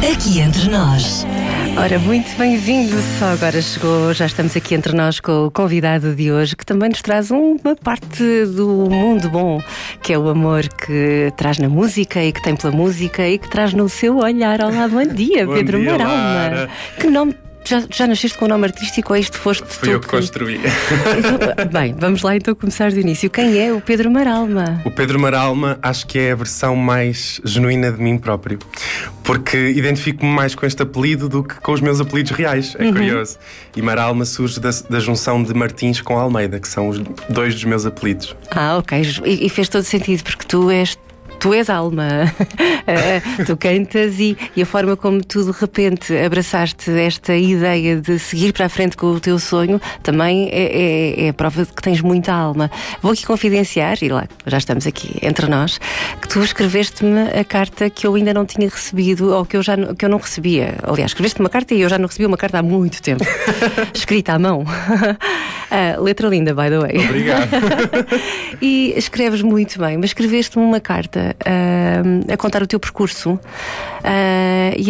Aqui entre nós. Ora, muito bem-vindo. Só agora chegou, já estamos aqui entre nós com o convidado de hoje, que também nos traz uma parte do mundo bom, que é o amor que traz na música e que tem pela música e que traz no seu olhar. Olá, bom dia, Bom Pedro dia, Maralma. Lara. Que nome? Já nasceste com o nome artístico ou isto foste Fui tu eu que construí. Então, bem, vamos lá então começar do início. Quem é o Pedro Maralma? O Pedro Maralma acho que é a versão mais genuína de mim próprio, porque identifico-me mais com este apelido do que com os meus apelidos reais. É curioso. E Maralma surge da junção de Martins com Almeida, que são os dois dos meus apelidos. Ah, ok. E fez todo sentido, porque tu és alma. Tu cantas e a forma como tu de repente abraçaste esta ideia de seguir para a frente com o teu sonho também é a prova de que tens muita alma. Vou aqui confidenciar, e lá já estamos aqui entre nós, que tu escreveste-me a carta que eu ainda não tinha recebido, ou que eu não recebia. Aliás, escreveste-me uma carta e eu já não recebi uma carta há muito tempo. Escrita à mão. Letra linda, by the way. Obrigado. E escreves muito bem, mas escreveste-me uma carta a contar o teu percurso e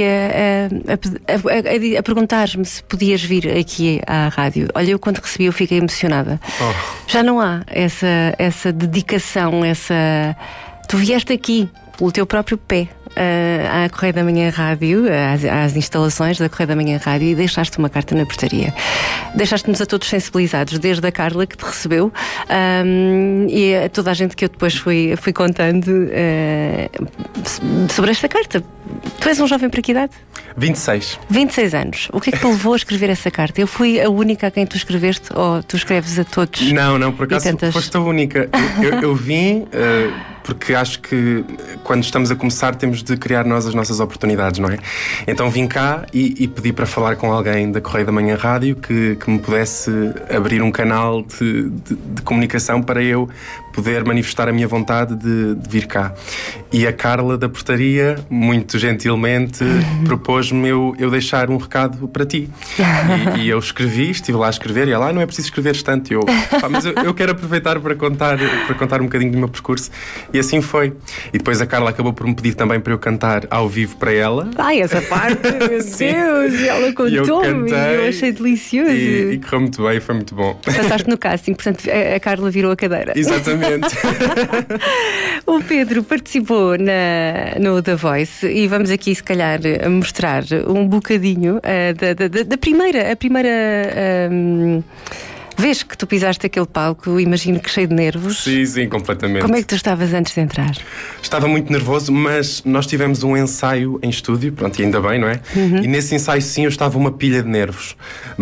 a perguntar-me se podias vir aqui à rádio. Olha, eu quando recebi eu fiquei emocionada. Já não há essa dedicação, tu vieste aqui pelo teu próprio pé à Correio da Manhã Rádio, às instalações da Correio da Manhã Rádio, e deixaste uma carta na portaria. Deixaste-nos a todos sensibilizados, desde a Carla que te recebeu e a toda a gente que eu depois fui contando sobre esta carta. Tu és um jovem para que idade? 26. 26 anos. O que é que te levou a escrever essa carta? Eu fui a única a quem tu escreveste, ou tu escreves a todos? Não, por acaso foste a única. Eu vim porque acho que quando estamos a começar temos de criar nós as nossas oportunidades, não é? Então vim cá e pedi para falar com alguém da Correio da Manhã Rádio que me pudesse abrir um canal de comunicação para eu poder manifestar a minha vontade de vir cá. E a Carla da portaria, muito gentilmente, propôs-me eu deixar um recado para ti. E eu estive lá a escrever, e ela, não é preciso escreveres tanto. Mas eu quero aproveitar para contar um bocadinho do meu percurso. E assim foi. E depois a Carla acabou por me pedir também para eu cantar ao vivo para ela. Ai, essa parte, meu Deus! E ela contou-me, eu achei delicioso. E correu muito bem, foi muito bom. Passaste no casting, portanto a Carla virou a cadeira. Exatamente. O Pedro participou no The Voice e vamos aqui se calhar mostrar um bocadinho da primeira vez que tu pisaste aquele palco. Imagino que cheio de nervos. Sim, completamente. Como é que tu estavas antes de entrar? Estava muito nervoso, mas nós tivemos um ensaio em estúdio, pronto, e ainda bem, não é? E nesse ensaio sim eu estava uma pilha de nervos.